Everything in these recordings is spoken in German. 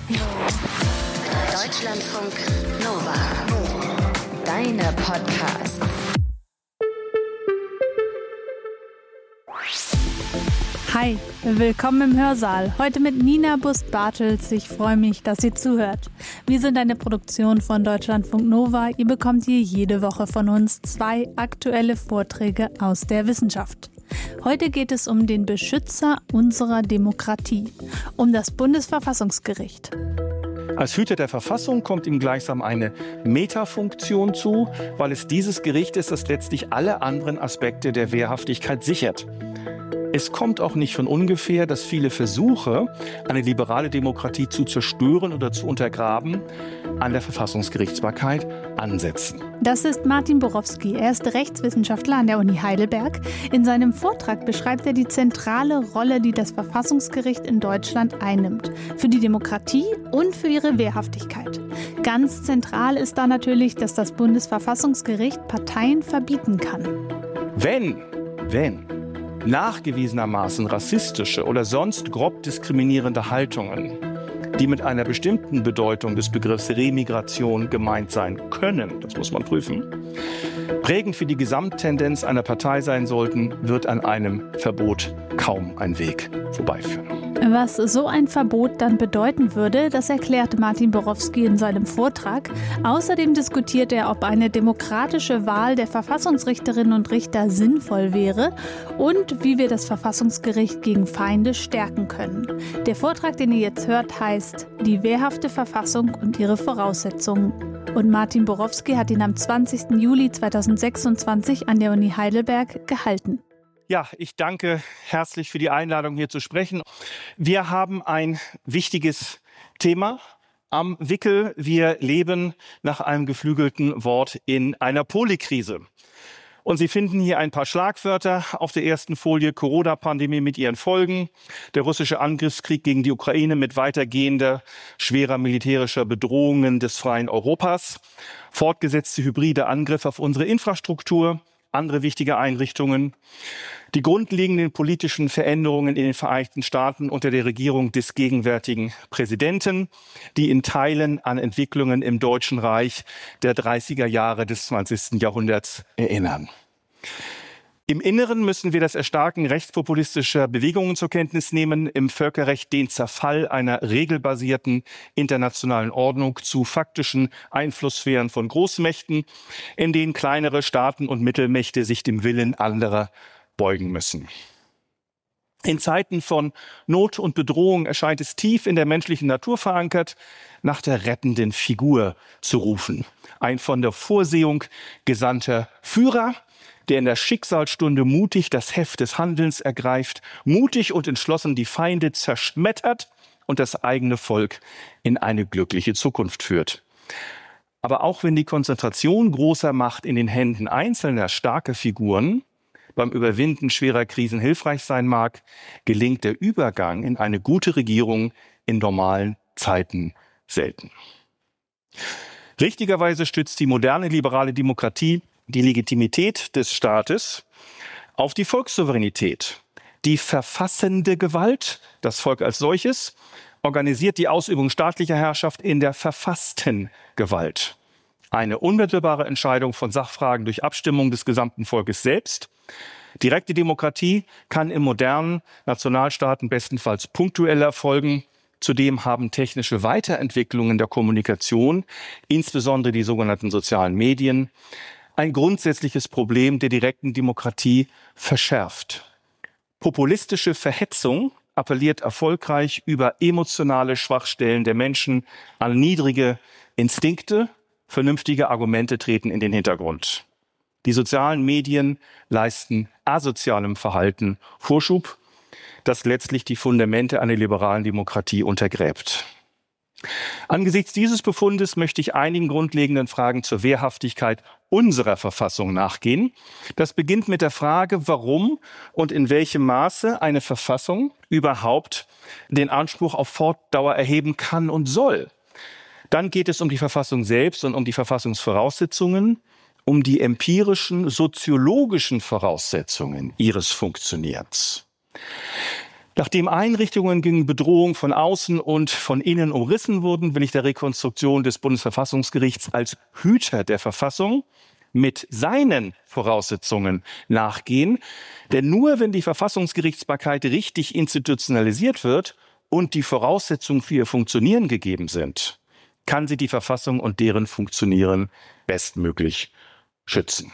Deutschlandfunk Nova. Deine Podcasts. Hi, willkommen im Hörsaal. Heute mit Nina Bust-Bartels. Ich freue mich, dass ihr zuhört. Wir sind eine Produktion von Deutschlandfunk Nova. Ihr bekommt hier jede Woche von uns 2 aktuelle Vorträge aus der Wissenschaft. Heute geht es um den Beschützer unserer Demokratie, um das Bundesverfassungsgericht. Als Hüter der Verfassung kommt ihm gleichsam eine Metafunktion zu, weil es dieses Gericht ist, das letztlich alle anderen Aspekte der Wehrhaftigkeit sichert. Es kommt auch nicht von ungefähr, dass viele Versuche, eine liberale Demokratie zu zerstören oder zu untergraben, an der Verfassungsgerichtsbarkeit ansetzen. Das ist Martin Borowski. Er ist Rechtswissenschaftler an der Uni Heidelberg. In seinem Vortrag beschreibt er die zentrale Rolle, die das Verfassungsgericht in Deutschland einnimmt. Für die Demokratie und für ihre Wehrhaftigkeit. Ganz zentral ist da natürlich, dass das Bundesverfassungsgericht Parteien verbieten kann. Wenn nachgewiesenermaßen rassistische oder sonst grob diskriminierende Haltungen, die mit einer bestimmten Bedeutung des Begriffs Remigration gemeint sein können, das muss man prüfen, prägend für die Gesamttendenz einer Partei sein sollten, wird an einem Verbot kaum ein Weg vorbeiführen. Was so ein Verbot dann bedeuten würde, das erklärt Martin Borowski in seinem Vortrag. Außerdem diskutiert er, ob eine demokratische Wahl der Verfassungsrichterinnen und Richter sinnvoll wäre und wie wir das Verfassungsgericht gegen Feinde stärken können. Der Vortrag, den ihr jetzt hört, heißt Die wehrhafte Verfassung und ihre Voraussetzungen. Und Martin Borowski hat ihn am 20. Juli 2026 an der Uni Heidelberg gehalten. Ja, ich danke herzlich für die Einladung, hier zu sprechen. Wir haben ein wichtiges Thema am Wickel. Wir leben nach einem geflügelten Wort in einer Polykrise. Und Sie finden hier ein paar Schlagwörter auf der ersten Folie. Corona-Pandemie mit ihren Folgen, der russische Angriffskrieg gegen die Ukraine mit weitergehender, schwerer militärischer Bedrohungen des freien Europas, fortgesetzte hybride Angriffe auf unsere Infrastruktur, andere wichtige Einrichtungen, die grundlegenden politischen Veränderungen in den Vereinigten Staaten unter der Regierung des gegenwärtigen Präsidenten, die in Teilen an Entwicklungen im Deutschen Reich der 30er Jahre des 20. Jahrhunderts erinnern. Im Inneren müssen wir das Erstarken rechtspopulistischer Bewegungen zur Kenntnis nehmen, im Völkerrecht den Zerfall einer regelbasierten internationalen Ordnung zu faktischen Einflusssphären von Großmächten, in denen kleinere Staaten und Mittelmächte sich dem Willen anderer beugen müssen. In Zeiten von Not und Bedrohung erscheint es tief in der menschlichen Natur verankert, nach der rettenden Figur zu rufen. Ein von der Vorsehung gesandter Führer, der in der Schicksalsstunde mutig das Heft des Handelns ergreift, mutig und entschlossen die Feinde zerschmettert und das eigene Volk in eine glückliche Zukunft führt. Aber auch wenn die Konzentration großer Macht in den Händen einzelner starker Figuren beim Überwinden schwerer Krisen hilfreich sein mag, gelingt der Übergang in eine gute Regierung in normalen Zeiten selten. Richtigerweise stützt die moderne liberale Demokratie die Legitimität des Staates auf die Volkssouveränität. Die verfassende Gewalt, das Volk als solches, organisiert die Ausübung staatlicher Herrschaft in der verfassten Gewalt. Eine unmittelbare Entscheidung von Sachfragen durch Abstimmung des gesamten Volkes selbst. Direkte Demokratie kann in modernen Nationalstaaten bestenfalls punktuell erfolgen. Zudem haben technische Weiterentwicklungen der Kommunikation, insbesondere die sogenannten sozialen Medien, ein grundsätzliches Problem der direkten Demokratie verschärft. Populistische Verhetzung appelliert erfolgreich über emotionale Schwachstellen der Menschen an niedrige Instinkte. Vernünftige Argumente treten in den Hintergrund. Die sozialen Medien leisten asozialem Verhalten Vorschub, das letztlich die Fundamente einer liberalen Demokratie untergräbt. Angesichts dieses Befundes möchte ich einigen grundlegenden Fragen zur Wehrhaftigkeit unserer Verfassung nachgehen. Das beginnt mit der Frage, warum und in welchem Maße eine Verfassung überhaupt den Anspruch auf Fortdauer erheben kann und soll. Dann geht es um die Verfassung selbst und um die Verfassungsvoraussetzungen, um die empirischen, soziologischen Voraussetzungen ihres Funktionierens. Nachdem Einrichtungen gegen Bedrohung von außen und von innen umrissen wurden, will ich der Rekonstruktion des Bundesverfassungsgerichts als Hüter der Verfassung mit seinen Voraussetzungen nachgehen. Denn nur wenn die Verfassungsgerichtsbarkeit richtig institutionalisiert wird und die Voraussetzungen für ihr Funktionieren gegeben sind, kann sie die Verfassung und deren Funktionieren bestmöglich schützen.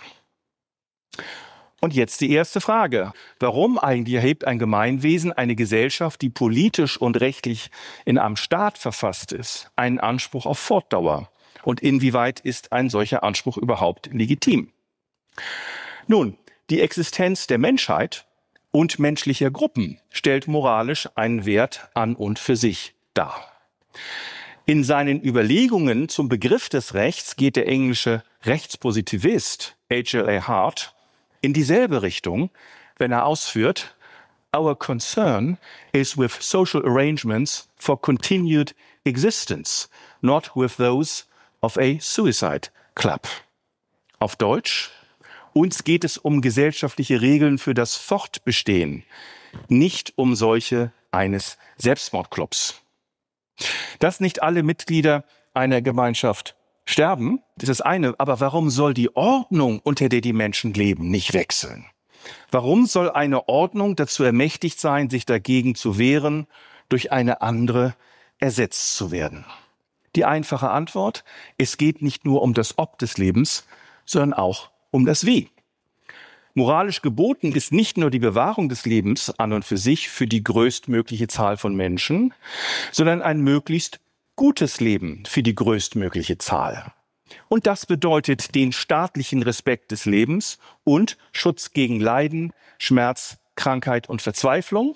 Und jetzt die erste Frage. Warum eigentlich erhebt ein Gemeinwesen, eine Gesellschaft, die politisch und rechtlich in einem Staat verfasst ist, einen Anspruch auf Fortdauer? Und inwieweit ist ein solcher Anspruch überhaupt legitim? Nun, die Existenz der Menschheit und menschlicher Gruppen stellt moralisch einen Wert an und für sich dar. In seinen Überlegungen zum Begriff des Rechts geht der englische Rechtspositivist H.L.A. Hart in dieselbe Richtung, wenn er ausführt, "Our concern is with social arrangements for continued existence, not with those of a suicide club." Auf Deutsch: Uns geht es um gesellschaftliche Regeln für das Fortbestehen, nicht um solche eines Selbstmordclubs. Dass nicht alle Mitglieder einer Gemeinschaft sterben, das ist das eine. Aber warum soll die Ordnung, unter der die Menschen leben, nicht wechseln? Warum soll eine Ordnung dazu ermächtigt sein, sich dagegen zu wehren, durch eine andere ersetzt zu werden? Die einfache Antwort: Es geht nicht nur um das Ob des Lebens, sondern auch um das Wie. Moralisch geboten ist nicht nur die Bewahrung des Lebens an und für sich für die größtmögliche Zahl von Menschen, sondern ein möglichst gutes Leben für die größtmögliche Zahl. Und das bedeutet den staatlichen Respekt des Lebens und Schutz gegen Leiden, Schmerz, Krankheit und Verzweiflung.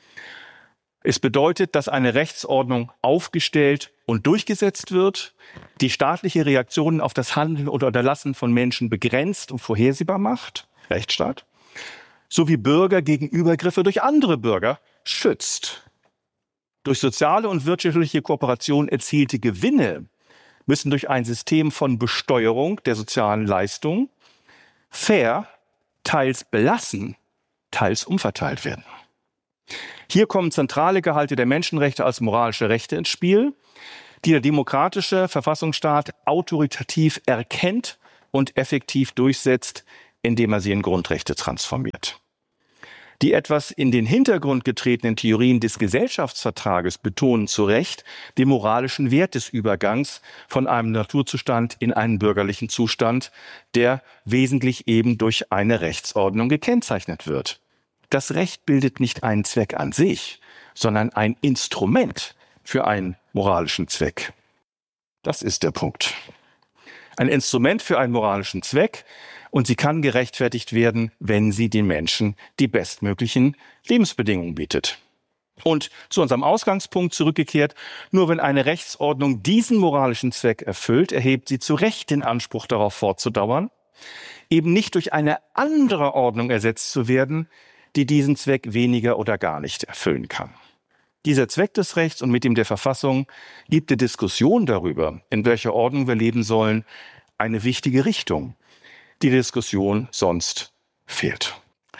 Es bedeutet, dass eine Rechtsordnung aufgestellt und durchgesetzt wird, die staatliche Reaktionen auf das Handeln oder Unterlassen von Menschen begrenzt und vorhersehbar macht, Rechtsstaat, sowie Bürger gegen Übergriffe durch andere Bürger schützt. Durch soziale und wirtschaftliche Kooperation erzielte Gewinne müssen durch ein System von Besteuerung der sozialen Leistung fair, teils belassen, teils umverteilt werden. Hier kommen zentrale Gehalte der Menschenrechte als moralische Rechte ins Spiel, die der demokratische Verfassungsstaat autoritativ erkennt und effektiv durchsetzt, indem er sie in Grundrechte transformiert. Die etwas in den Hintergrund getretenen Theorien des Gesellschaftsvertrages betonen zu Recht den moralischen Wert des Übergangs von einem Naturzustand in einen bürgerlichen Zustand, der wesentlich eben durch eine Rechtsordnung gekennzeichnet wird. Das Recht bildet nicht einen Zweck an sich, sondern ein Instrument für einen moralischen Zweck. Das ist der Punkt. Ein Instrument für einen moralischen Zweck, und sie kann gerechtfertigt werden, wenn sie den Menschen die bestmöglichen Lebensbedingungen bietet. Und zu unserem Ausgangspunkt zurückgekehrt: Nur wenn eine Rechtsordnung diesen moralischen Zweck erfüllt, erhebt sie zu Recht den Anspruch darauf fortzudauern, eben nicht durch eine andere Ordnung ersetzt zu werden, die diesen Zweck weniger oder gar nicht erfüllen kann. Dieser Zweck des Rechts und mit dem der Verfassung gibt der Diskussion darüber, in welcher Ordnung wir leben sollen, eine wichtige Richtung. Die Diskussion sonst fehlt.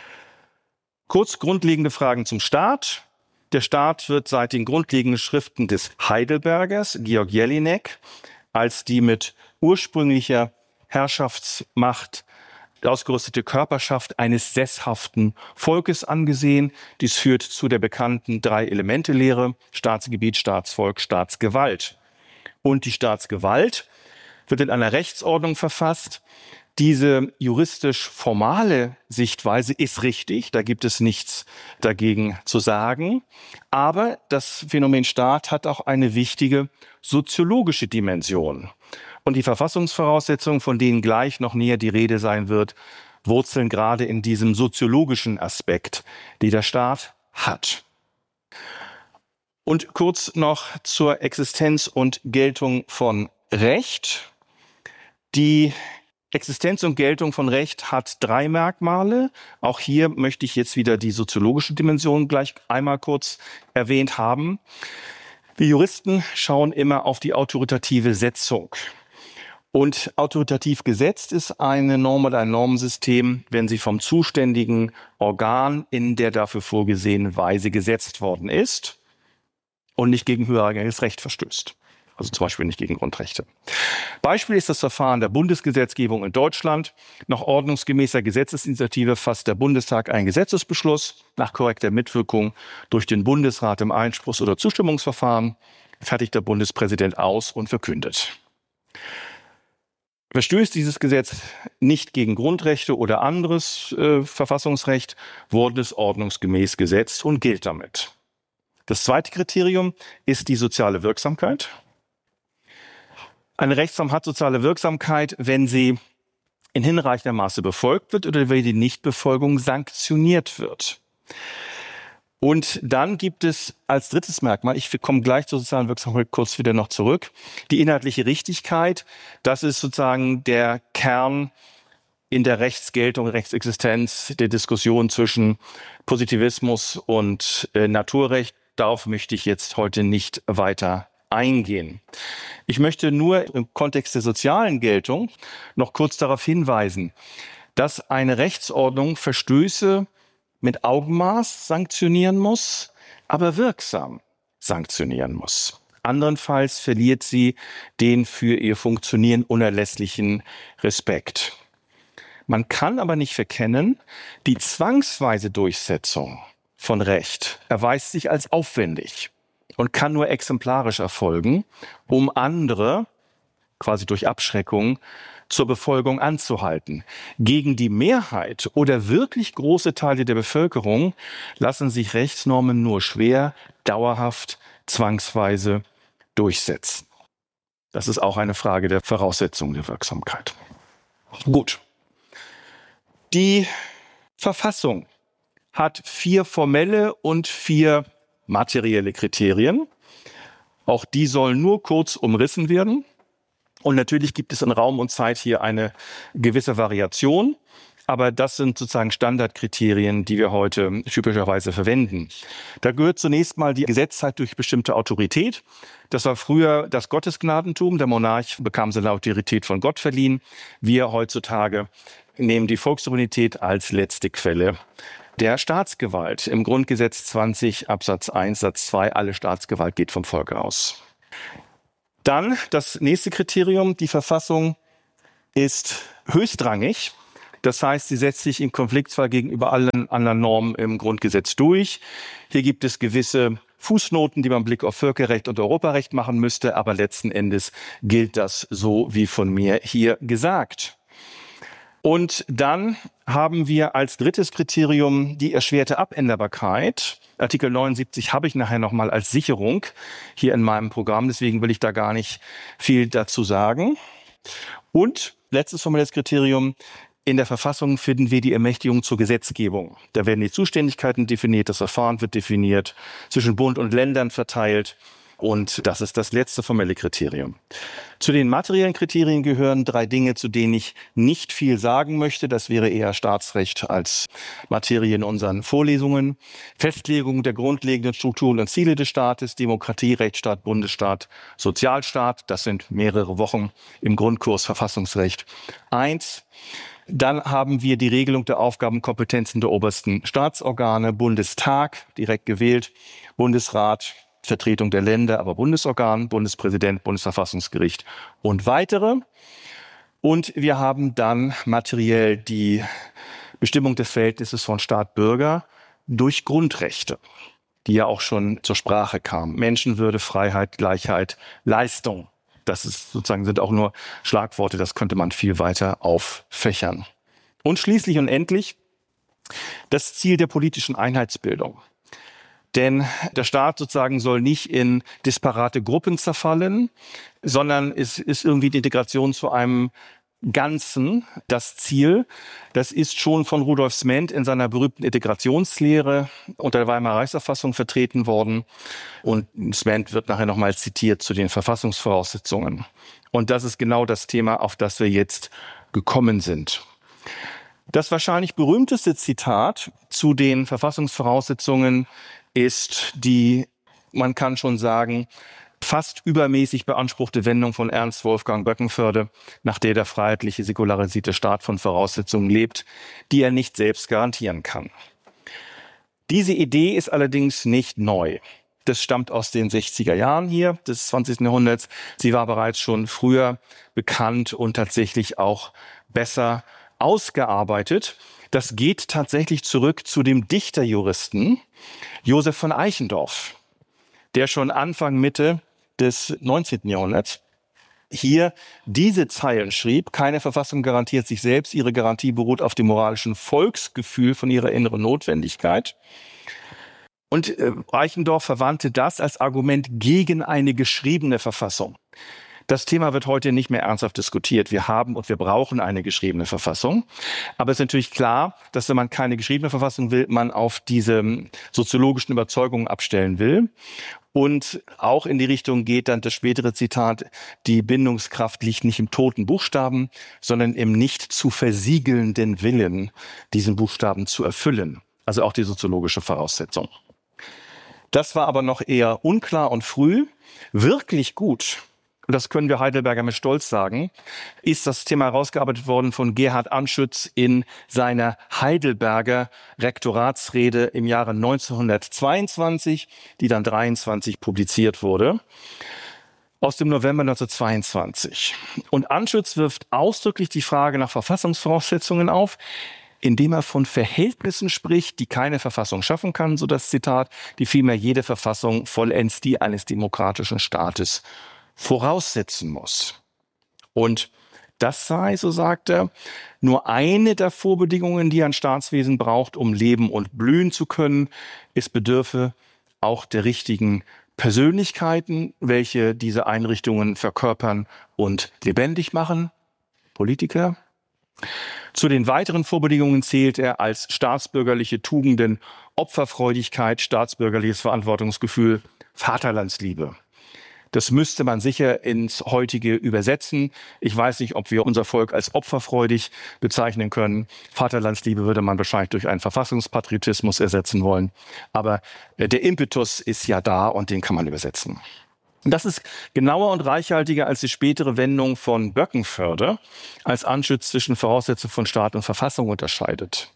Kurz grundlegende Fragen zum Staat. Der Staat wird seit den grundlegenden Schriften des Heidelbergers, Georg Jelinek, als die mit ursprünglicher Herrschaftsmacht ausgerüstete Körperschaft eines sesshaften Volkes angesehen. Dies führt zu der bekannten Drei-Elemente-Lehre: Staatsgebiet, Staatsvolk, Staatsgewalt. Und die Staatsgewalt wird in einer Rechtsordnung verfasst. Diese juristisch-formale Sichtweise ist richtig, da gibt es nichts dagegen zu sagen. Aber das Phänomen Staat hat auch eine wichtige soziologische Dimension. Und die Verfassungsvoraussetzungen, von denen gleich noch näher die Rede sein wird, wurzeln gerade in diesem soziologischen Aspekt, den der Staat hat. Und kurz noch zur Existenz und Geltung von Recht. Die Existenz und Geltung von Recht hat 3 Merkmale. Auch hier möchte ich jetzt wieder die soziologische Dimension gleich einmal kurz erwähnt haben. Wir Juristen schauen immer auf die autoritative Setzung. Und autoritativ gesetzt ist eine Norm oder ein Normensystem, wenn sie vom zuständigen Organ in der dafür vorgesehenen Weise gesetzt worden ist und nicht gegen höherrangiges Recht verstößt. Also zum Beispiel nicht gegen Grundrechte. Beispiel ist das Verfahren der Bundesgesetzgebung in Deutschland. Nach ordnungsgemäßer Gesetzesinitiative fasst der Bundestag einen Gesetzesbeschluss nach korrekter Mitwirkung durch den Bundesrat im Einspruchs- oder Zustimmungsverfahren, fertigt der Bundespräsident aus und verkündet. Verstößt dieses Gesetz nicht gegen Grundrechte oder anderes Verfassungsrecht, wurde es ordnungsgemäß gesetzt und gilt damit. Das zweite Kriterium ist die soziale Wirksamkeit. Eine Rechtsnorm hat soziale Wirksamkeit, wenn sie in hinreichendem Maße befolgt wird oder wenn die Nichtbefolgung sanktioniert wird. Und dann gibt es als drittes Merkmal, ich komme gleich zur sozialen Wirksamkeit kurz wieder noch zurück, die inhaltliche Richtigkeit. Das ist sozusagen der Kern in der Rechtsgeltung, Rechtsexistenz, der Diskussion zwischen Positivismus und Naturrecht. Darauf möchte ich jetzt heute nicht weiter eingehen. Ich möchte nur im Kontext der sozialen Geltung noch kurz darauf hinweisen, dass eine Rechtsordnung Verstöße mit Augenmaß sanktionieren muss, aber wirksam sanktionieren muss. Andernfalls verliert sie den für ihr Funktionieren unerlässlichen Respekt. Man kann aber nicht verkennen, die zwangsweise Durchsetzung von Recht erweist sich als aufwendig und kann nur exemplarisch erfolgen, um andere, quasi durch Abschreckung, zur Befolgung anzuhalten. Gegen die Mehrheit oder wirklich große Teile der Bevölkerung lassen sich Rechtsnormen nur schwer, dauerhaft, zwangsweise durchsetzen. Das ist auch eine Frage der Voraussetzung der Wirksamkeit. Gut. Die Verfassung hat 4 formelle und 4 materielle Kriterien. Auch die sollen nur kurz umrissen werden. Und natürlich gibt es in Raum und Zeit hier eine gewisse Variation, aber das sind sozusagen Standardkriterien, die wir heute typischerweise verwenden. Da gehört zunächst mal die Gesetzzeit durch bestimmte Autorität. Das war früher das Gottesgnadentum. Der Monarch bekam seine Autorität von Gott verliehen. Wir heutzutage nehmen die Volkssouveränität als letzte Quelle der Staatsgewalt. Im Grundgesetz 20 Absatz 1 Satz 2, alle Staatsgewalt geht vom Volke aus. Dann das nächste Kriterium, die Verfassung ist höchstrangig. Das heißt, sie setzt sich im Konfliktfall gegenüber allen anderen Normen im Grundgesetz durch. Hier gibt es gewisse Fußnoten, die man mit Blick auf Völkerrecht und Europarecht machen müsste, aber letzten Endes gilt das so wie von mir hier gesagt. Und dann haben wir als drittes Kriterium die erschwerte Abänderbarkeit. Artikel 79 habe ich nachher nochmal als Sicherung hier in meinem Programm, deswegen will ich da gar nicht viel dazu sagen. Und letztes formelles Kriterium, in der Verfassung finden wir die Ermächtigung zur Gesetzgebung. Da werden die Zuständigkeiten definiert, das Verfahren wird definiert, zwischen Bund und Ländern verteilt. Und das ist das letzte formelle Kriterium. Zu den materiellen Kriterien gehören 3 Dinge, zu denen ich nicht viel sagen möchte. Das wäre eher Staatsrecht als Materie in unseren Vorlesungen. Festlegung der grundlegenden Strukturen und Ziele des Staates, Demokratie, Rechtsstaat, Bundesstaat, Sozialstaat. Das sind mehrere Wochen im Grundkurs Verfassungsrecht 1. Dann haben wir die Regelung der Aufgaben und Kompetenzen der obersten Staatsorgane, Bundestag, direkt gewählt, Bundesrat, Vertretung der Länder, aber Bundesorgan, Bundespräsident, Bundesverfassungsgericht und weitere. Und wir haben dann materiell die Bestimmung des Verhältnisses von Staat-Bürger durch Grundrechte, die ja auch schon zur Sprache kamen. Menschenwürde, Freiheit, Gleichheit, Leistung. Das ist sozusagen, sind auch nur Schlagworte, das könnte man viel weiter auffächern. Und schließlich und endlich das Ziel der politischen Einheitsbildung. Denn der Staat sozusagen soll nicht in disparate Gruppen zerfallen, sondern es ist irgendwie die Integration zu einem Ganzen das Ziel. Das ist schon von Rudolf Sment in seiner berühmten Integrationslehre unter der Weimarer Reichsverfassung vertreten worden. Und Sment wird nachher nochmal zitiert zu den Verfassungsvoraussetzungen. Und das ist genau das Thema, auf das wir jetzt gekommen sind. Das wahrscheinlich berühmteste Zitat zu den Verfassungsvoraussetzungen ist die, man kann schon sagen, fast übermäßig beanspruchte Wendung von Ernst Wolfgang Böckenförde, nach der freiheitliche, säkularisierte Staat von Voraussetzungen lebt, die er nicht selbst garantieren kann. Diese Idee ist allerdings nicht neu. Das stammt aus den 60er Jahren hier des 20. Jahrhunderts. Sie war bereits schon früher bekannt und tatsächlich auch besser ausgearbeitet. Das geht tatsächlich zurück zu dem Dichterjuristen Josef von Eichendorff, der schon Anfang, Mitte des 19. Jahrhunderts hier diese Zeilen schrieb: Keine Verfassung garantiert sich selbst, ihre Garantie beruht auf dem moralischen Volksgefühl von ihrer inneren Notwendigkeit. Und Eichendorff verwandte das als Argument gegen eine geschriebene Verfassung. Das Thema wird heute nicht mehr ernsthaft diskutiert. Wir haben und wir brauchen eine geschriebene Verfassung. Aber es ist natürlich klar, dass wenn man keine geschriebene Verfassung will, man auf diese soziologischen Überzeugungen abstellen will. Und auch in die Richtung geht dann das spätere Zitat: Die Bindungskraft liegt nicht im toten Buchstaben, sondern im nicht zu versiegelnden Willen, diesen Buchstaben zu erfüllen. Also auch die soziologische Voraussetzung. Das war aber noch eher unklar und früh. Wirklich gut, und das können wir Heidelberger mit Stolz sagen, ist das Thema herausgearbeitet worden von Gerhard Anschütz in seiner Heidelberger Rektoratsrede im Jahre 1922, die dann 1923 publiziert wurde, aus dem November 1922. Und Anschütz wirft ausdrücklich die Frage nach Verfassungsvoraussetzungen auf, indem er von Verhältnissen spricht, die keine Verfassung schaffen kann, so das Zitat, die vielmehr jede Verfassung vollends die eines demokratischen Staates voraussetzen muss. Und das sei, so sagt er, nur eine der Vorbedingungen, die ein Staatswesen braucht, um leben und blühen zu können. Es bedürfe auch der richtigen Persönlichkeiten, welche diese Einrichtungen verkörpern und lebendig machen. Politiker. Zu den weiteren Vorbedingungen zählt er als staatsbürgerliche Tugenden Opferfreudigkeit, staatsbürgerliches Verantwortungsgefühl, Vaterlandsliebe. Das müsste man sicher ins heutige übersetzen. Ich weiß nicht, ob wir unser Volk als opferfreudig bezeichnen können. Vaterlandsliebe würde man wahrscheinlich durch einen Verfassungspatriotismus ersetzen wollen. Aber der Impetus ist ja da und den kann man übersetzen. Das ist genauer und reichhaltiger als die spätere Wendung von Böckenförde, als Anschütz zwischen Voraussetzungen von Staat und Verfassung unterscheidet.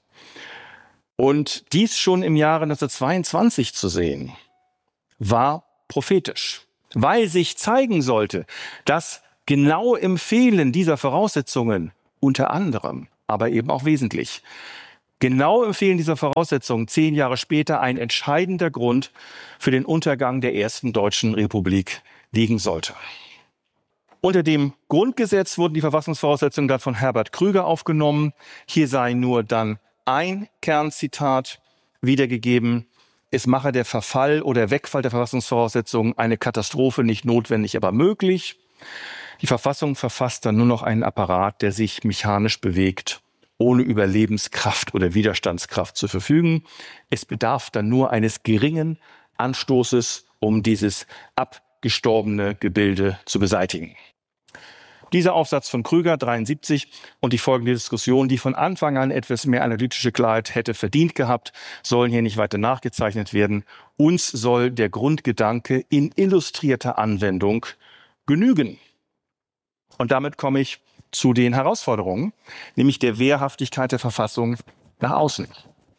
Und dies schon im Jahre 1922 zu sehen, war prophetisch, weil sich zeigen sollte, dass genau im Fehlen dieser Voraussetzungen unter anderem, aber eben auch wesentlich, genau im Fehlen dieser Voraussetzungen 10 Jahre später ein entscheidender Grund für den Untergang der ersten deutschen Republik liegen sollte. Unter dem Grundgesetz wurden die Verfassungsvoraussetzungen dann von Herbert Krüger aufgenommen. Hier sei nur dann ein Kernzitat wiedergegeben: Es mache der Verfall oder Wegfall der Verfassungsvoraussetzungen eine Katastrophe nicht notwendig, aber möglich. Die Verfassung verfasst dann nur noch einen Apparat, der sich mechanisch bewegt, ohne über Lebenskraft oder Widerstandskraft zu verfügen. Es bedarf dann nur eines geringen Anstoßes, um dieses abgestorbene Gebilde zu beseitigen. Dieser Aufsatz von Krüger, 1973, und die folgende Diskussion, die von Anfang an etwas mehr analytische Klarheit hätte verdient gehabt, sollen hier nicht weiter nachgezeichnet werden. Uns soll der Grundgedanke in illustrierter Anwendung genügen. Und damit komme ich zu den Herausforderungen, nämlich der Wehrhaftigkeit der Verfassung nach außen.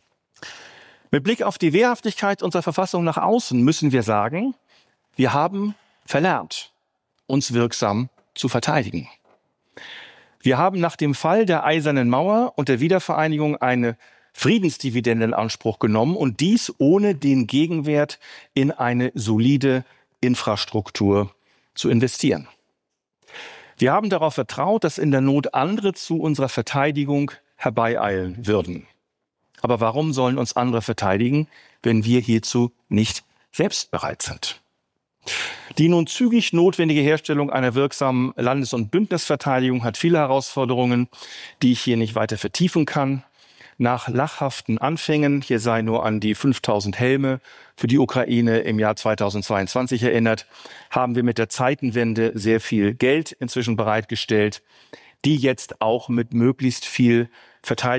Mit Blick auf die Wehrhaftigkeit unserer Verfassung nach außen müssen wir sagen, wir haben verlernt, uns wirksam zu verteidigen. Wir haben nach dem Fall der Eisernen Mauer und der Wiedervereinigung eine Friedensdividende in Anspruch genommen und dies ohne den Gegenwert in eine solide Infrastruktur zu investieren. Wir haben darauf vertraut, dass in der Not andere zu unserer Verteidigung herbeieilen würden. Aber warum sollen uns andere verteidigen, wenn wir hierzu nicht selbst bereit sind? Die nun zügig notwendige Herstellung einer wirksamen Landes- und Bündnisverteidigung hat viele Herausforderungen, die ich hier nicht weiter vertiefen kann. Nach lachhaften Anfängen, hier sei nur an die 5000 Helme für die Ukraine im Jahr 2022 erinnert, haben wir mit der Zeitenwende sehr viel Geld inzwischen bereitgestellt, die jetzt auch mit möglichst viel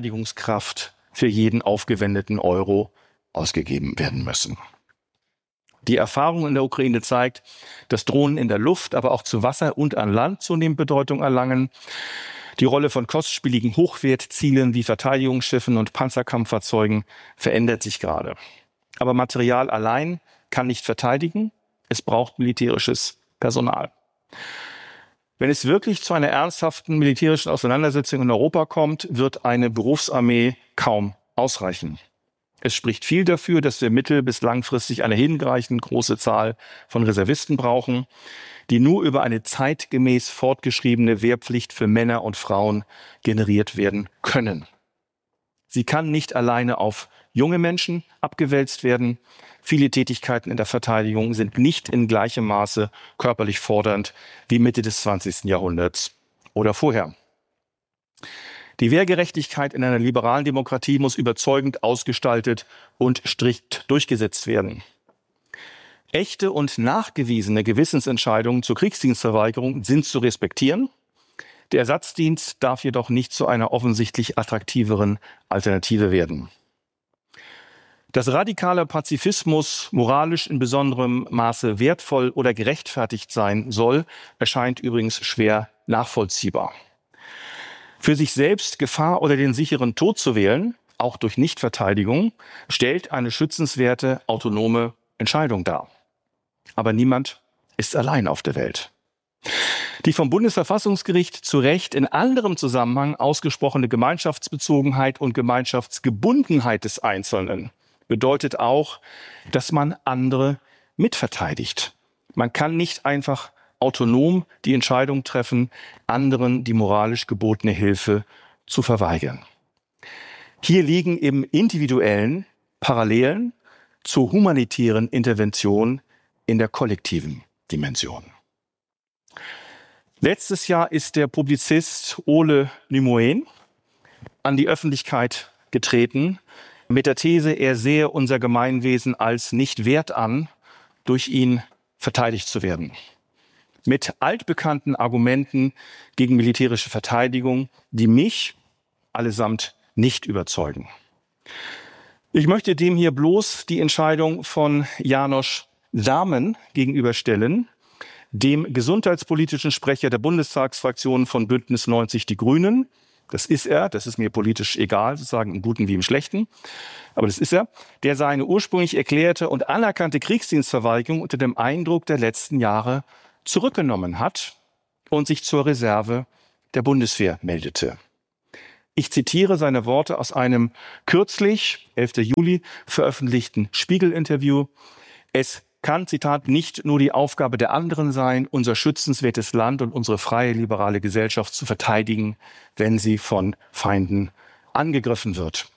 Verteidigungskraft für jeden aufgewendeten Euro ausgegeben werden müssen. Die Erfahrung in der Ukraine zeigt, dass Drohnen in der Luft, aber auch zu Wasser und an Land zunehmend Bedeutung erlangen. Die Rolle von kostspieligen Hochwertzielen wie Verteidigungsschiffen und Panzerkampffahrzeugen verändert sich gerade. Aber Material allein kann nicht verteidigen. Es braucht militärisches Personal. Wenn es wirklich zu einer ernsthaften militärischen Auseinandersetzung in Europa kommt, wird eine Berufsarmee kaum ausreichen. Es spricht viel dafür, dass wir mittel- bis langfristig eine hinreichend große Zahl von Reservisten brauchen, die nur über eine zeitgemäß fortgeschriebene Wehrpflicht für Männer und Frauen generiert werden können. Sie kann nicht alleine auf junge Menschen abgewälzt werden. Viele Tätigkeiten in der Verteidigung sind nicht in gleichem Maße körperlich fordernd wie Mitte des 20. Jahrhunderts oder vorher. Die Wehrgerechtigkeit in einer liberalen Demokratie muss überzeugend ausgestaltet und strikt durchgesetzt werden. Echte und nachgewiesene Gewissensentscheidungen zur Kriegsdienstverweigerung sind zu respektieren. Der Ersatzdienst darf jedoch nicht zu einer offensichtlich attraktiveren Alternative werden. Dass radikaler Pazifismus moralisch in besonderem Maße wertvoll oder gerechtfertigt sein soll, erscheint übrigens schwer nachvollziehbar. Für sich selbst Gefahr oder den sicheren Tod zu wählen, auch durch Nichtverteidigung, stellt eine schützenswerte, autonome Entscheidung dar. Aber niemand ist allein auf der Welt. Die vom Bundesverfassungsgericht zu Recht in anderem Zusammenhang ausgesprochene Gemeinschaftsbezogenheit und Gemeinschaftsgebundenheit des Einzelnen bedeutet auch, dass man andere mitverteidigt. Man kann nicht einfach autonom die Entscheidung treffen, anderen die moralisch gebotene Hilfe zu verweigern. Hier liegen im Individuellen Parallelen zur humanitären Intervention in der kollektiven Dimension. Letztes Jahr ist der Publizist Ole Numoen an die Öffentlichkeit getreten mit der These, er sehe unser Gemeinwesen als nicht wert an, durch ihn verteidigt zu werden. Mit altbekannten Argumenten gegen militärische Verteidigung, die mich allesamt nicht überzeugen. Ich möchte dem hier bloß die Entscheidung von János Zámen gegenüberstellen, dem gesundheitspolitischen Sprecher der Bundestagsfraktion von Bündnis 90 Die Grünen. Das ist er, das ist mir politisch egal, sozusagen im Guten wie im Schlechten, aber das ist er, der seine ursprünglich erklärte und anerkannte Kriegsdienstverweigerung unter dem Eindruck der letzten Jahre zurückgenommen hat und sich zur Reserve der Bundeswehr meldete. Ich zitiere seine Worte aus einem kürzlich, 11. Juli, veröffentlichten Spiegel-Interview. Es kann, Zitat, nicht nur die Aufgabe der anderen sein, unser schützenswertes Land und unsere freie liberale Gesellschaft zu verteidigen, wenn sie von Feinden angegriffen wird.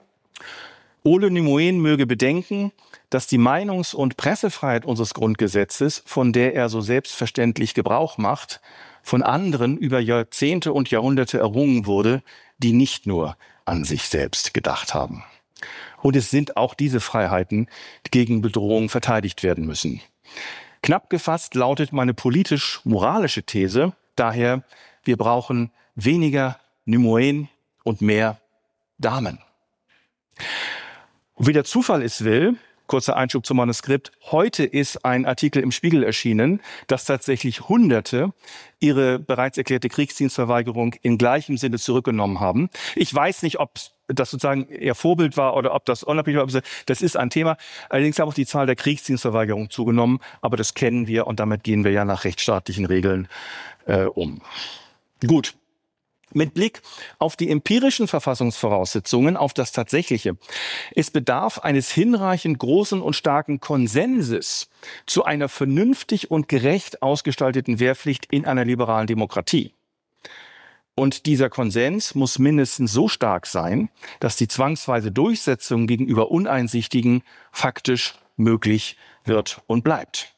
Ole Numoen möge bedenken, dass die Meinungs- und Pressefreiheit unseres Grundgesetzes, von der er so selbstverständlich Gebrauch macht, von anderen über Jahrzehnte und Jahrhunderte errungen wurde, die nicht nur an sich selbst gedacht haben. Und es sind auch diese Freiheiten, die gegen Bedrohung verteidigt werden müssen. Knapp gefasst lautet meine politisch-moralische These daher, wir brauchen weniger Numoen und mehr Damen. Und wie der Zufall es will, kurzer Einschub zum Manuskript, heute ist ein Artikel im Spiegel erschienen, dass tatsächlich Hunderte ihre bereits erklärte Kriegsdienstverweigerung in gleichem Sinne zurückgenommen haben. Ich weiß nicht, ob das sozusagen ihr Vorbild war oder ob das unabhängig war. Das ist ein Thema. Allerdings hat auch die Zahl der Kriegsdienstverweigerung zugenommen, aber das kennen wir und damit gehen wir ja nach rechtsstaatlichen Regeln um. Gut. Mit Blick auf die empirischen Verfassungsvoraussetzungen, auf das Tatsächliche. Es bedarf eines hinreichend großen und starken Konsenses zu einer vernünftig und gerecht ausgestalteten Wehrpflicht in einer liberalen Demokratie. Und dieser Konsens muss mindestens so stark sein, dass die zwangsweise Durchsetzung gegenüber Uneinsichtigen faktisch möglich wird und bleibt.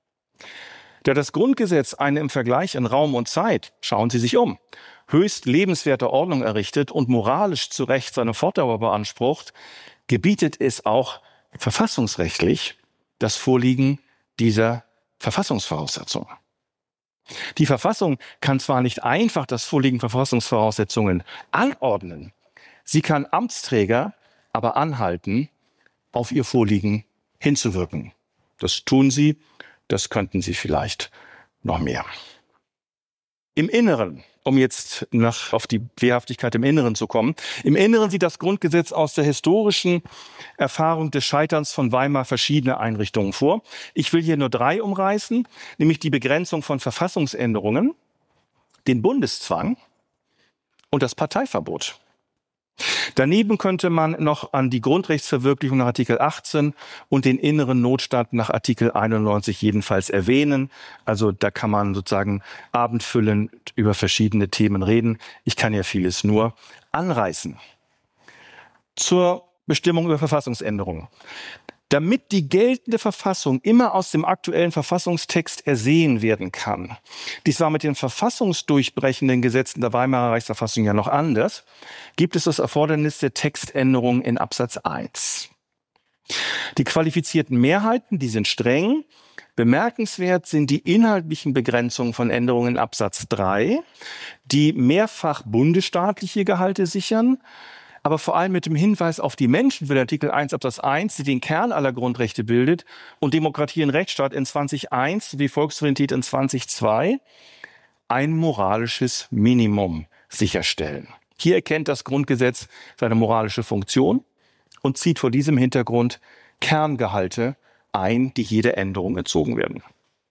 Da das Grundgesetz eine im Vergleich in Raum und Zeit, schauen Sie sich um, höchst lebenswerte Ordnung errichtet und moralisch zu Recht seine Fortdauer beansprucht, gebietet es auch verfassungsrechtlich das Vorliegen dieser Verfassungsvoraussetzungen. Die Verfassung kann zwar nicht einfach das Vorliegen von Verfassungsvoraussetzungen anordnen, sie kann Amtsträger aber anhalten, auf ihr Vorliegen hinzuwirken. Das tun sie, das könnten sie vielleicht noch mehr. Im Inneren, um jetzt auf die Wehrhaftigkeit im Inneren zu kommen, im Inneren sieht das Grundgesetz aus der historischen Erfahrung des Scheiterns von Weimar verschiedene Einrichtungen vor. Ich will hier nur 3 umreißen, nämlich die Begrenzung von Verfassungsänderungen, den Bundeszwang und das Parteiverbot. Daneben könnte man noch an die Grundrechtsverwirklichung nach Artikel 18 und den inneren Notstand nach Artikel 91 jedenfalls erwähnen. Also da kann man sozusagen abendfüllend über verschiedene Themen reden. Ich kann ja vieles nur anreißen. Zur Bestimmung über Verfassungsänderungen. Damit die geltende Verfassung immer aus dem aktuellen Verfassungstext ersehen werden kann. Dies war mit den verfassungsdurchbrechenden Gesetzen der Weimarer Reichsverfassung ja noch anders, gibt es das Erfordernis der Textänderung in Absatz 1. Die qualifizierten Mehrheiten, die sind streng. Bemerkenswert sind die inhaltlichen Begrenzungen von Änderungen in Absatz 3, die mehrfach bundesstaatliche Gehalte sichern, aber vor allem mit dem Hinweis auf die Menschenwürde, Artikel 1 Absatz 1, die den Kern aller Grundrechte bildet, und Demokratie und Rechtsstaat in 20.1 wie Volkssouveränität in 20.2 ein moralisches Minimum sicherstellen. Hier erkennt das Grundgesetz seine moralische Funktion und zieht vor diesem Hintergrund Kerngehalte ein, die jeder Änderung entzogen werden.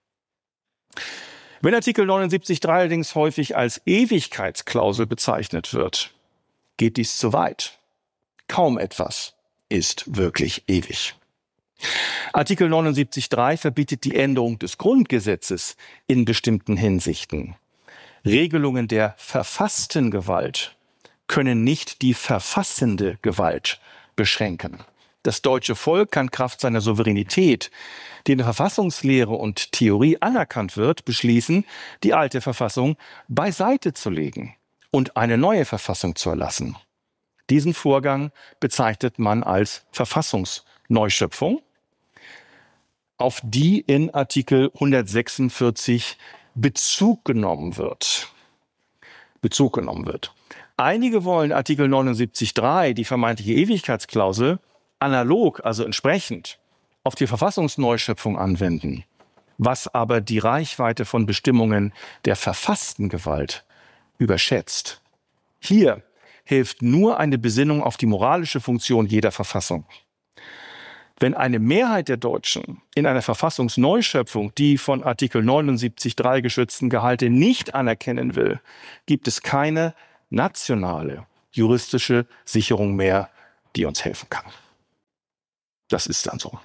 Wenn Artikel 79.3 allerdings häufig als Ewigkeitsklausel bezeichnet wird, geht dies zu weit. Kaum etwas ist wirklich ewig. Artikel 79.3 verbietet die Änderung des Grundgesetzes in bestimmten Hinsichten. Regelungen der verfassten Gewalt können nicht die verfassende Gewalt beschränken. Das deutsche Volk kann Kraft seiner Souveränität, die in der Verfassungslehre und Theorie anerkannt wird, beschließen, die alte Verfassung beiseite zu legen und eine neue Verfassung zu erlassen. Diesen Vorgang bezeichnet man als Verfassungsneuschöpfung, auf die in Artikel 146 Bezug genommen wird. Einige wollen Artikel 79.3, die vermeintliche Ewigkeitsklausel, analog, also entsprechend, auf die Verfassungsneuschöpfung anwenden, was aber die Reichweite von Bestimmungen der verfassten Gewalt überschätzt. Hier hilft nur eine Besinnung auf die moralische Funktion jeder Verfassung. Wenn eine Mehrheit der Deutschen in einer Verfassungsneuschöpfung die von Artikel 79.3 geschützten Gehalte nicht anerkennen will, gibt es keine nationale juristische Sicherung mehr, die uns helfen kann. Das ist dann so.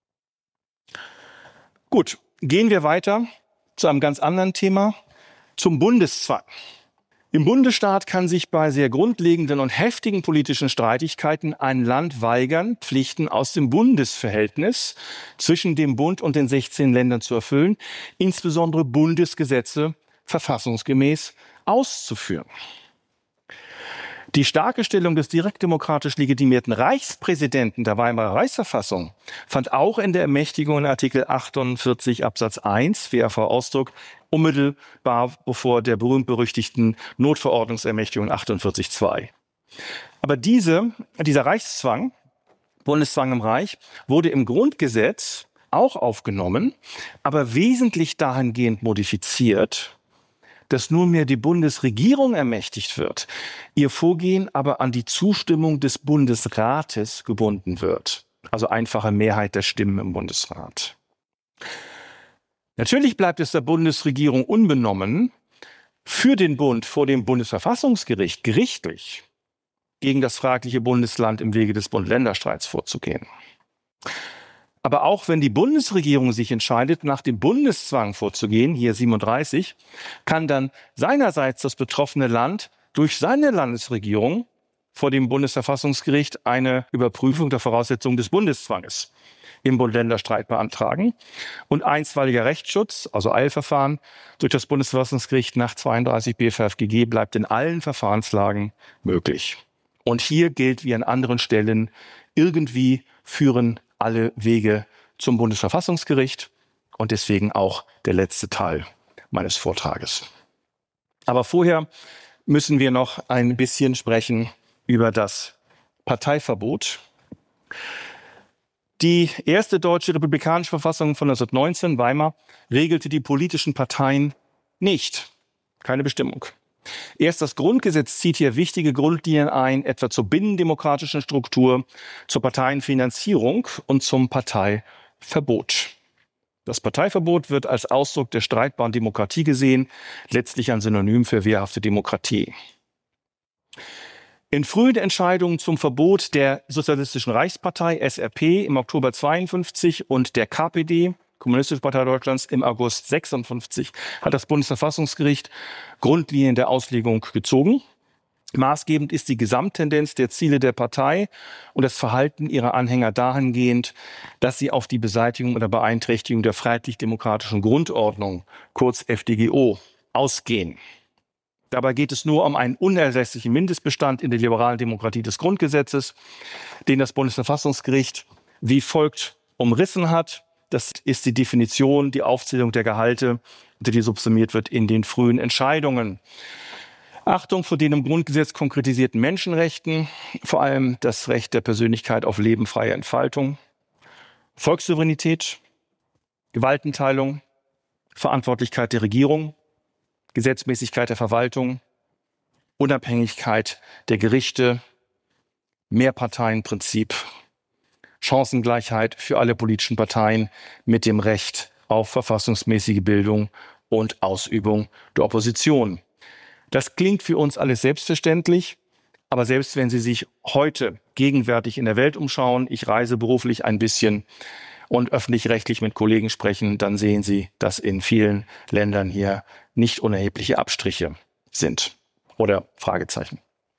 Gut, gehen wir weiter zu einem ganz anderen Thema, zum Bundeszwang. Im Bundesstaat kann sich bei sehr grundlegenden und heftigen politischen Streitigkeiten ein Land weigern, Pflichten aus dem Bundesverhältnis zwischen dem Bund und den 16 Ländern zu erfüllen, insbesondere Bundesgesetze verfassungsgemäß auszuführen. Die starke Stellung des direktdemokratisch legitimierten Reichspräsidenten der Weimarer Reichsverfassung fand auch in der Ermächtigung in Artikel 48 Absatz 1 WRV-Ausdruck unmittelbar bevor der berühmt-berüchtigten Notverordnungsermächtigung 48.2. Aber dieser Reichszwang, Bundeszwang im Reich, wurde im Grundgesetz auch aufgenommen, aber wesentlich dahingehend modifiziert, dass nunmehr die Bundesregierung ermächtigt wird, ihr Vorgehen aber an die Zustimmung des Bundesrates gebunden wird. Also einfache Mehrheit der Stimmen im Bundesrat. Natürlich bleibt es der Bundesregierung unbenommen, für den Bund vor dem Bundesverfassungsgericht gerichtlich gegen das fragliche Bundesland im Wege des Bund-Länder-Streits vorzugehen. Aber auch wenn die Bundesregierung sich entscheidet, nach dem Bundeszwang vorzugehen, hier 37, kann dann seinerseits das betroffene Land durch seine Landesregierung vor dem Bundesverfassungsgericht eine Überprüfung der Voraussetzungen des Bundeszwanges im Bund-Länder-Streit beantragen und einstweiliger Rechtsschutz, also Eilverfahren, durch das Bundesverfassungsgericht nach 32 BFFGG bleibt in allen Verfahrenslagen möglich. Und hier gilt wie an anderen Stellen, irgendwie führen alle Wege zum Bundesverfassungsgericht und deswegen auch der letzte Teil meines Vortrages. Aber vorher müssen wir noch ein bisschen sprechen über das Parteiverbot. Die erste deutsche republikanische Verfassung von 1919, Weimar, regelte die politischen Parteien nicht. Keine Bestimmung. Erst das Grundgesetz zieht hier wichtige Grundlinien ein, etwa zur binnendemokratischen Struktur, zur Parteienfinanzierung und zum Parteiverbot. Das Parteiverbot wird als Ausdruck der streitbaren Demokratie gesehen, letztlich ein Synonym für wehrhafte Demokratie. In frühen Entscheidungen zum Verbot der Sozialistischen Reichspartei SRP im Oktober 1952 und der KPD, Kommunistische Partei Deutschlands, im August 1956 hat das Bundesverfassungsgericht Grundlinien der Auslegung gezogen. Maßgebend ist die Gesamttendenz der Ziele der Partei und das Verhalten ihrer Anhänger dahingehend, dass sie auf die Beseitigung oder Beeinträchtigung der freiheitlich-demokratischen Grundordnung, kurz FDGO, ausgehen. Dabei geht es nur um einen unerlässlichen Mindestbestand in der liberalen Demokratie des Grundgesetzes, den das Bundesverfassungsgericht wie folgt umrissen hat. Das ist die Definition, die Aufzählung der Gehalte, unter die subsumiert wird in den frühen Entscheidungen. Achtung vor den im Grundgesetz konkretisierten Menschenrechten, vor allem das Recht der Persönlichkeit auf Leben, freie Entfaltung, Volkssouveränität, Gewaltenteilung, Verantwortlichkeit der Regierung, Gesetzmäßigkeit der Verwaltung, Unabhängigkeit der Gerichte, Mehrparteienprinzip, Chancengleichheit für alle politischen Parteien mit dem Recht auf verfassungsmäßige Bildung und Ausübung der Opposition. Das klingt für uns alles selbstverständlich, aber selbst wenn Sie sich heute gegenwärtig in der Welt umschauen, ich reise beruflich ein bisschen und öffentlich-rechtlich mit Kollegen sprechen, dann sehen Sie, dass in vielen Ländern hier nicht unerhebliche Abstriche sind oder Fragezeichen.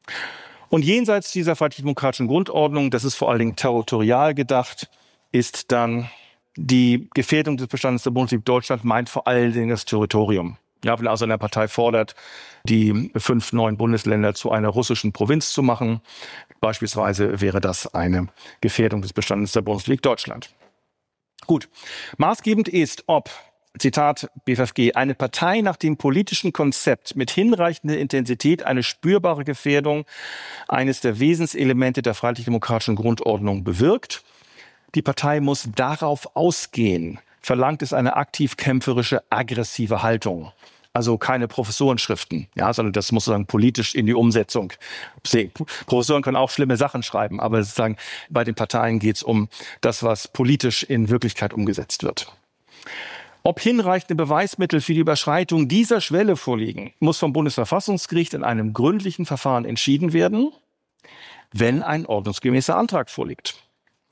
Und jenseits dieser freiheitlich-demokratischen Grundordnung, das ist vor allen Dingen territorial gedacht, ist dann die Gefährdung des Bestandes der Bundesrepublik Deutschland meint vor allen Dingen das Territorium. Ja, wenn also eine Partei fordert, die 5 neuen Bundesländer zu einer russischen Provinz zu machen, beispielsweise wäre das eine Gefährdung des Bestandes der Bundesrepublik Deutschland. Gut, maßgebend ist, ob, Zitat BFFG, eine Partei nach dem politischen Konzept mit hinreichender Intensität eine spürbare Gefährdung eines der Wesenselemente der freiheitlich-demokratischen Grundordnung bewirkt. Die Partei muss darauf ausgehen, verlangt es eine aktiv-kämpferische, aggressive Haltung. Also keine Professorenschriften, ja, sondern das muss sozusagen politisch in die Umsetzung sehen. Professoren können auch schlimme Sachen schreiben, aber sozusagen bei den Parteien geht es um das, was politisch in Wirklichkeit umgesetzt wird. Ob hinreichende Beweismittel für die Überschreitung dieser Schwelle vorliegen, muss vom Bundesverfassungsgericht in einem gründlichen Verfahren entschieden werden, wenn ein ordnungsgemäßer Antrag vorliegt.